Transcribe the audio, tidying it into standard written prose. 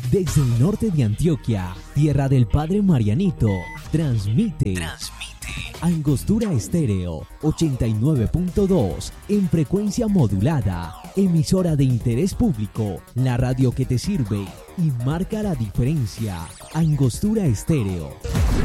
Desde el norte de Antioquia, tierra del Padre Marianito, transmite Angostura Estéreo 89.2 en frecuencia modulada, emisora de interés público, la radio que te sirve y marca la diferencia. Angostura Estéreo.